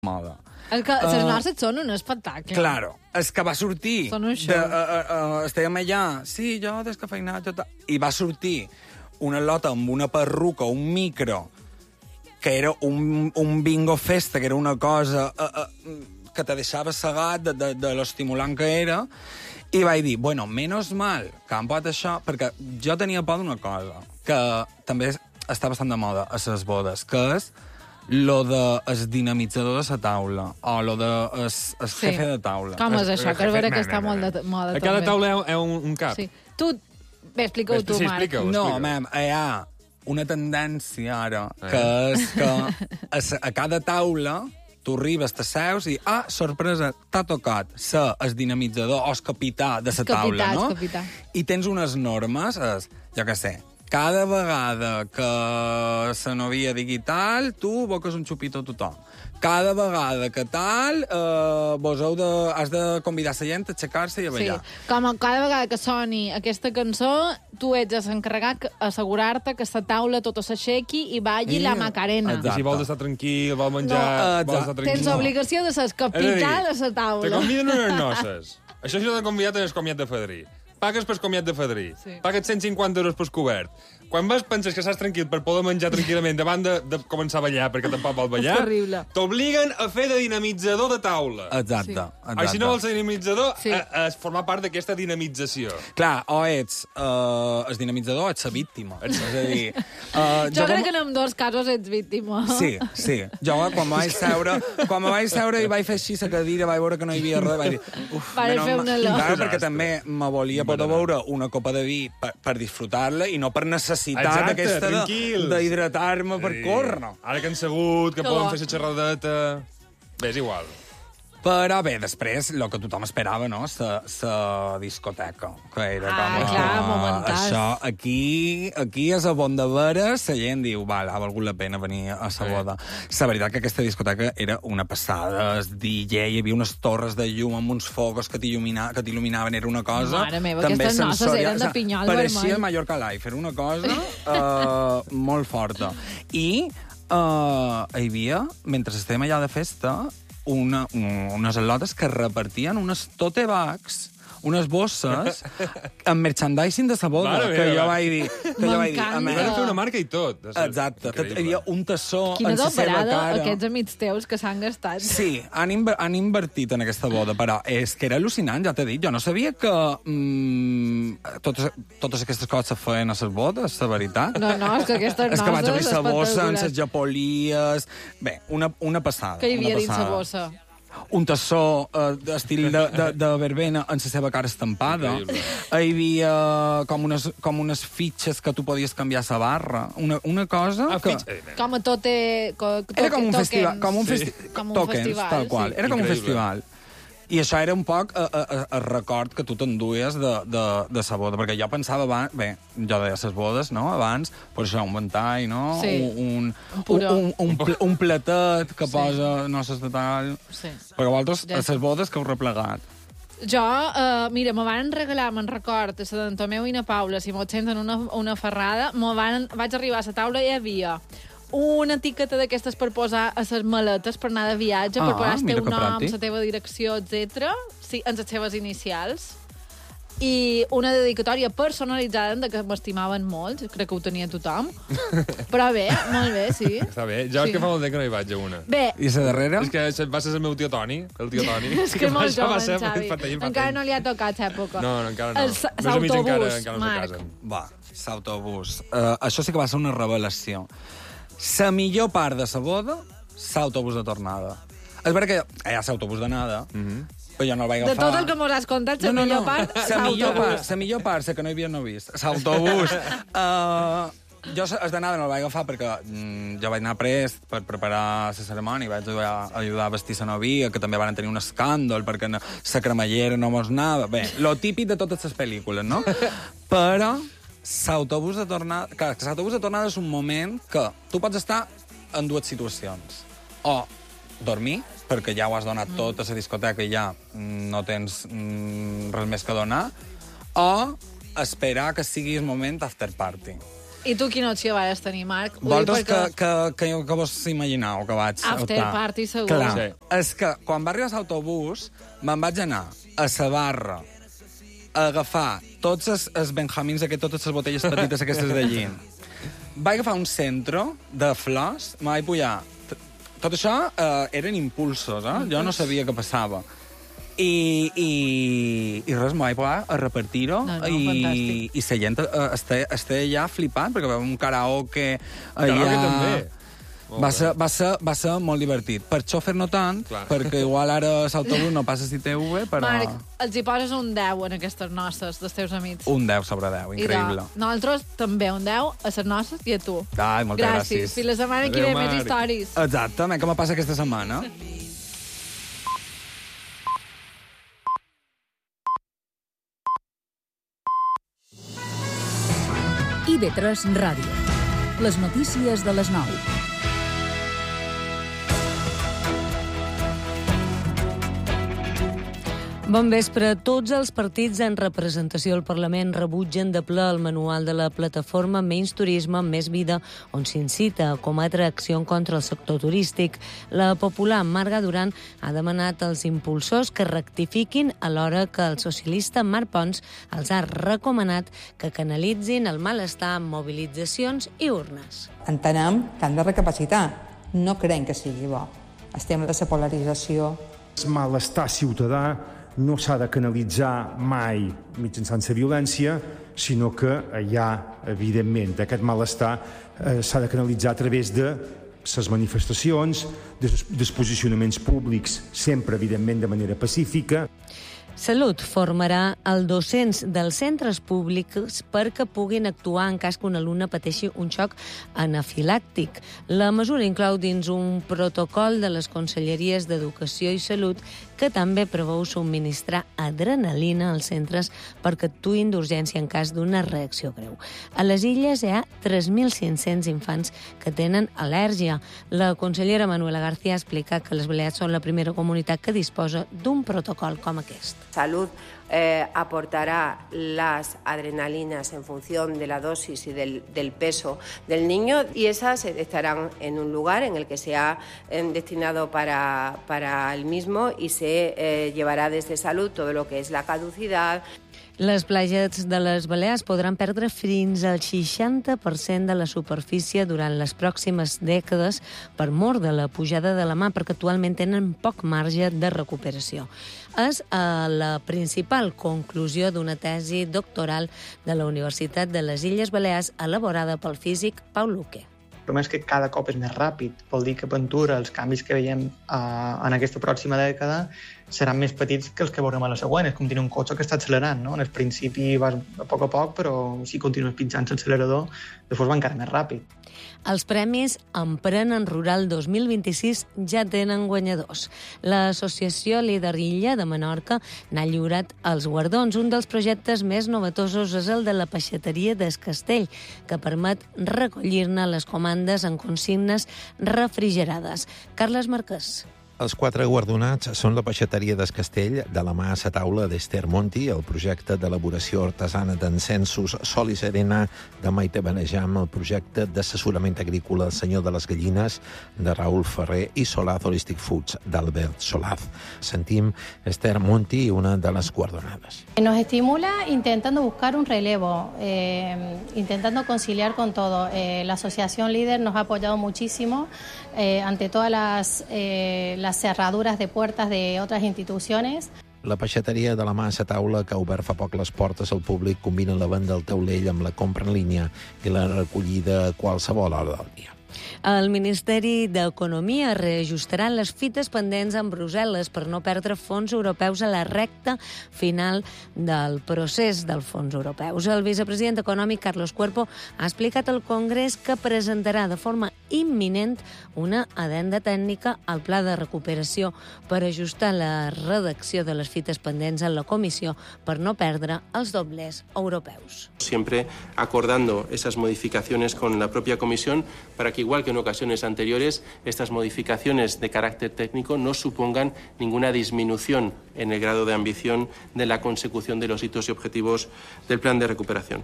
moda. És que les nostres són un espectacle. Claro, és que va sortir... Són un show. Estàvem allà, sí, jo descafeinat, i va sortir una lota amb una perruca, un micro, que era un bingo festa, que era una cosa que te deixava cegat de l'estimulant que era, i vaig dir, bueno, menos mal que han pot això, perquè jo tenia por d'una cosa, que també està bastant de moda a les bodes, que és lo del dinamitzador de la taula, o lo de el jefe de taula. Com és això? Que és vera que està molt de moda. A cada taula hi ha un cap. Sí. Tu, bé, explica-ho tu, Marc. Explica-ho. No, mem, hi ha una tendència ara, que és que a cada taula tu arribes, t'asseus i, sorpresa, t'ha tocat ser el dinamitzador o el capità de la taula, no? Capità. I tens unes normes, jo què sé, cada vegada que la novia digui tal, tu boques un xupito a tothom. Cada vegada que tal, has de convidar la gent a aixecar-se i a ballar. Sí, com cada vegada que soni aquesta cançó, tu ets l'encarregat d'assegurar-te que la taula tota s'aixequi i balli la Macarena. I si vols estar tranquil, vols menjar, vols estar tranquil... Tens obligació de ser el capità de la taula. Te conviden unes noces. Això és de convidat en el comiat de fadrí. Pagues pel comiat de fadrí. Sí. Pagues 150 euros pel cobert. Quan vas, penses que estàs tranquil per poder menjar tranquil·lament davant de començar a ballar, perquè tampoc vol ballar, És terrible. t'obliguen a fer de dinamitzador de taula. Exacte. O si no vols ser dinamitzador, es formar part d'aquesta dinamització. Clar, o ets el dinamitzador o ets la víctima. És a dir... Jo crec que en ambdós casos ets víctima. Sí. Jo quan me vaig seure i vaig fer així la cadira, vaig veure que no hi havia res, vaig dir... Vaig fer una loca. Clar, perquè també me volia poder veure una copa de vi per disfrutar-la i no per necessitat aquesta d'hidratar-me per córrer. Ara que han segut, que poden fer la xerradeta... Bé, és igual. Però bé, després, el que tothom esperava, no?, la discoteca, que era com... clar, momentàs. Això, aquí és a bon de veres, la gent diu, ha valgut la pena venir a la boda. La veritat que aquesta discoteca era una passada, el DJ, hi havia unes torres de llum amb uns fogos que t'il·luminaven, era una cosa... Mare meva, aquestes noces eren de pinyol vermell. Pareixia el Mallorca Life, era una cosa molt forta. I hi havia, mentre estàvem allà de festa, unes al·lotes que repartien unes tote bags, unes bosses amb merchandising de la boda, que jo vaig dir... M'encanta. Van fer una marca i tot. Exacte. Hi havia un tassó Quina en la seva doberada, cara. aquests amics teus que s'han gastat. Sí, han invertit en aquesta boda, però és que era al·lucinant, ja t'he dit. Jo no sabia que totes aquestes coses se feien a les bodes, la veritat. No, és que aquestes És que vaig obrir la bossa amb les espectaculars. japolies... Bé, una passada. Que hi havia dins la passada. bossa? Un tassó d'estil de verbena en la seva cara estampada. Hi havia com unes fitxes que tu podies canviar la barra. Una cosa que... Com a Era com un festival. Com un Tokens, festival, tal qual. sí. Era com un Increïble. festival. I això era un poc el record que tu t'enduies de la boda, perquè jo pensava abans... Bé, jo deia les bodes, no?, abans, per això, un ventall, no?, Sí. un platet que posa noces de tal... Sí. Perquè vosaltres, Ja a les bodes, que heu replegat. Jo, mira, me van regalar, me'n record, a Sant Tomeu i na Paula, si m'ho senten una ferrada, vaig arribar a la taula i hi havia una etiqueta d'aquestes per posar a les maletes per anar de viatge, per posar el mira teu que nom, pràctic. la teva direcció, etc. Sí, en les seves inicials. I una dedicatòria personalitzada de que m'estimaven molt, crec que ho tenia tothom. Però bé, molt bé, sí. Està bé. Jo és que fa molt temps que no hi vaig a una. Bé, I la darrera? És que va ser el meu tio Toni, el tio Toni. és que és molt jove, en Xavi. Infantil. Encara no li ha tocat època. No, encara no. L'autobús, encara no Marc. se casen. Va, l'autobús. Això sí que va ser una revelació. La millor part de la boda, l'autobús de tornada. És veritat que hi ha l'autobús d'anada, però jo no el vaig De agafar... tot el que mos has contat, la millor part, l'autobús. La millor part, la que no hi havia no vist. L'autobús. Jo el d'anada no el vaig agafar perquè jo vaig anar prest per preparar la cerimònia, vaig ajudar a vestir la novia, que també van tenir un escàndol perquè la cremallera no mos anava. Bé, lo típic de totes les pel·lícules, no? Però l'autobús de tornada... Clar, l'autobús de tornada és un moment que tu pots estar en dues situacions. O dormir, perquè ja ho has donat tot a la discoteca i ja no tens res més que donar, o esperar que sigui el moment after party. I tu quina opció vas tenir, Marc? Vosaltres que vos imagineu que vaig optar? After party, segur. Clar, Sí. és que quan va arribar l'autobús me'n vaig anar a la barra a agafar tots els benjamins, totes les botelles petites aquestes de gin. Vaig agafar un centro de flors, me vaig pujar. Tot això eren impulsos, Jo no sabia què passava. I res, me vaig posar a repartir-ho i la gent està allà flipant, perquè va un karaoke allà... Karaoke també. Va ser molt divertit. Per xòfer no tant, perquè igual ara l'autobús no passa si té UV, però... Marc, els hi poses un 10 en aquestes noces dels teus amics. Un 10 sobre 10, increïble. Nosaltres també un 10 a les noces i a tu. Ai, moltes gràcies. Fins la setmana que ve més històries. Exacte, què me passa aquesta setmana? IB3 Ràdio. Les notícies de les 9. Bon vespre. Tots els partits en representació al Parlament rebutgen de ple el manual de la plataforma Menys Turisme, Més Vida, on s'incita a combatre acció contra el sector turístic. La popular Marga Duran ha demanat als impulsors que rectifiquin, alhora que el socialista Marc Pons els ha recomanat que canalitzin el malestar amb mobilitzacions i urnes. Entenem que han de recapacitar. No creiem que sigui bo. Estem de la polarització. El malestar ciutadà no s'ha de canalitzar mai mitjançant la violència, sinó que hi ha, evidentment, aquest malestar s'ha de canalitzar a través de les manifestacions, dels posicionaments públics, sempre, evidentment, de manera pacífica. Salut formarà el docents dels centres públics perquè puguin actuar en cas que un alumne pateixi un xoc anafilàctic. La mesura inclou dins un protocol de les Conselleries d'Educació i Salut que també preveu subministrar adrenalina als centres perquè actuïn d'urgència en cas d'una reacció greu. A les Illes hi ha 3.500 infants que tenen al·lèrgia. La consellera Manuela García ha explicat que les Balears són la primera comunitat que disposa d'un protocol com aquest. Salud aportará las adrenalinas en función de la dosis y del peso del niño, y esas estarán en un lugar en el que se ha destinado para el mismo, y se llevará desde Salud todo lo que es la caducidad. Les platges de les Balears podran perdre fins al 60% de la superfície durant les pròximes dècades per mor de la pujada de la mar, perquè actualment tenen poc marge de recuperació. És la principal conclusió d'una tesi doctoral de la Universitat de les Illes Balears elaborada pel físic Pau Luque. El problema és que cada cop és més ràpid. Vol dir que Ventura, els canvis que veiem en aquesta pròxima dècada seran més petits que els que veurem a la següent. És com tenir un cotxe que està accelerant, no? En el principi vas a poc, però si continues pitjant l'accelerador, després va encara més ràpid. Els premis Emprenen Rural 2026 ja tenen guanyadors. L'Associació Líder Illa de Menorca n'ha lliurat els guardons. Un dels projectes més novatosos és el de la peixateria d'Es Castell, que permet recollir-ne les comandes en consignes refrigerades. Carles Marquès. Els 4 guardonats són la peixateria d'Es Castell, de la mà a taula d'Esther Monti, el projecte d'elaboració artesana d'encensos Sol i Serena de Maite Benejam, el projecte d'assessorament agrícola El Senyor de les Gallines de Raül Ferrer i Solaz Holistic Foods d'Albert Solaz. Sentim Esther Monti, una de les guardonades. Nos estimula intentando buscar un relevo, intentando conciliar con todo. La Asociación Líder nos ha apoyado muchísimo ante todas las cerraduras de puertas de otras instituciones. La peixateria de la mà a taula, que ha obert fa poc les portes al públic, combina la venda del taulell amb la compra en línia i la recollida a qualsevol hora del dia. El Ministeri d'Economia reajustarà les fites pendents amb Brussel·les per no perdre fons europeus a la recta final del procés dels fons europeus. El vicepresident econòmic, Carlos Cuerpo, ha explicat al Congrés que presentarà de forma imminent una addenda tècnica al pla de recuperació per ajustar la redacció de les fites pendents en la comissió per no perdre els doblers europeus. Siempre acordando esas modificaciones con la propia comisión para que, igual que en ocasiones anteriores, estas modificaciones de carácter técnico no supongan ninguna disminución en el grado de ambición de la consecución de los hitos y objetivos del plan de recuperación.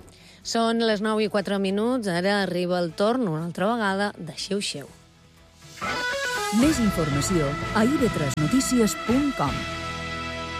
Són les 9:04, ara arriba el torn, una altra vegada, de Xeu-Xeu. Més informació a ib3notícies.com.